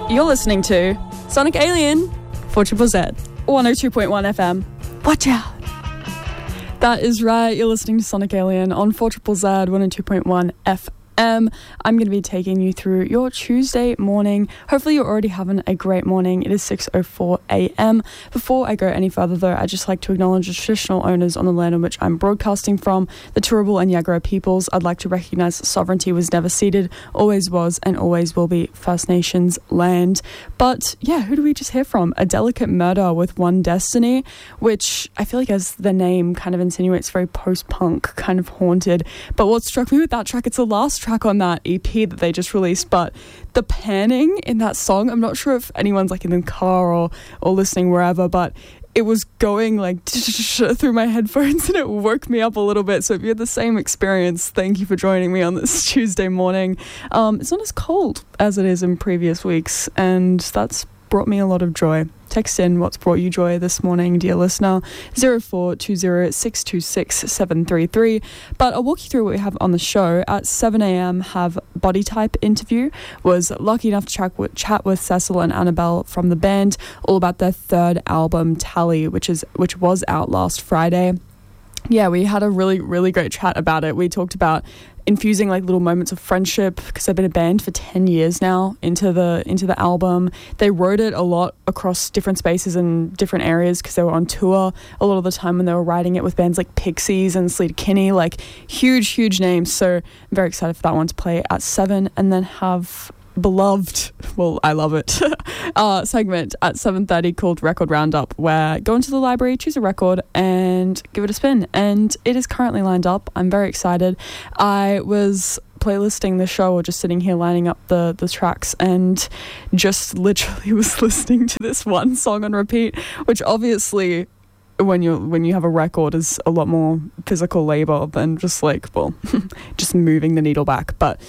You're listening to Sonic Alien for Triple Z, 102.1 FM. Watch out! That is right, you're listening to Sonic Alien on 4ZZZ 102.1 FM. I'm going to be taking you through your Tuesday morning. Hopefully you're already having a great morning. It is 6:04 a.m. Before I go any further though, I'd just like to acknowledge the traditional owners on the land on which I'm broadcasting from, the Turrbal and Yagara peoples. I'd like to recognise that sovereignty was never ceded, always was and always will be First Nations land. But yeah, who do we just hear from? A Delicate Murder with One Destiny, which I feel like as the name kind of insinuates, very post-punk, kind of haunted. But what struck me with that track, it's the last track on that EP that they just released, but the panning in that song, I'm not sure if anyone's like in the car or listening wherever, but it was going like through my headphones and it woke me up a little bit. So if you had the same experience, thank you for joining me on this Tuesday morning. It's not as cold as it is in previous weeks, and that's brought me a lot of joy. Text in what's brought you joy this morning, dear listener, 0420-626-733. But I'll walk you through what we have on the show. At 7 a.m, have Body Type interview. Was lucky enough to chat with Cecil and Annabelle from the band, all about their third album, Tally, which was out last Friday. Yeah, we had a really, really great chat about it. We talked about infusing like little moments of friendship, because they've been a band for 10 years now, into the album. They wrote it a lot across different spaces and different areas because they were on tour a lot of the time when they were writing it with bands like Pixies and Sleater-Kinney, like huge names. So I'm very excited for that one to play at 7, and then have beloved, well, I love it, segment at 7:30 called Record Roundup, where go into the library, choose a record and give it a spin. And it is currently lined up. I'm very excited. I was playlisting the show, or just sitting here lining up the tracks, and just literally was listening to this one song on repeat, which obviously when you have a record is a lot more physical labor than just like, well, just moving the needle back, but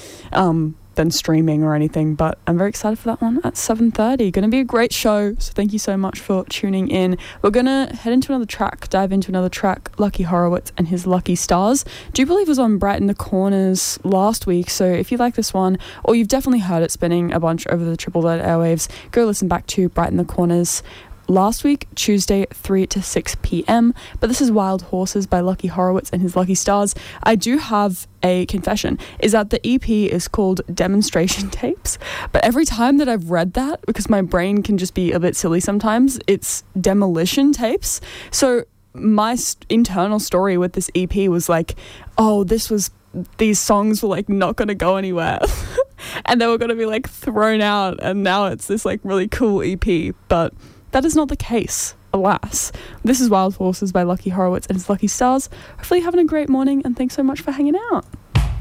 than streaming or anything. But I'm very excited for that one at 7:30. Going to be a great show, so thank you so much for tuning in. We're going to dive into another track, Lucky Horowitz and his Lucky Stars. Do believe was on Brighten the Corners last week, so if you like this one, or you've definitely heard it spinning a bunch over the Triple Z airwaves, go listen back to Brighten the Corners last week, Tuesday, 3 to 6 p.m. But this is Wild Horses by Lucky Horowitz and his Lucky Stars. I do have a confession, is that the EP is called Demonstration Tapes, but every time that I've read that, because my brain can just be a bit silly sometimes, it's Demolition Tapes. So my internal story with this EP was like, oh, these songs were like not going to go anywhere and they were going to be like thrown out, and now it's this like really cool EP. But that is not the case, alas. This is Wild Horses by Lucky Horowitz and his Lucky Stars. Hopefully you're having a great morning, and thanks so much for hanging out.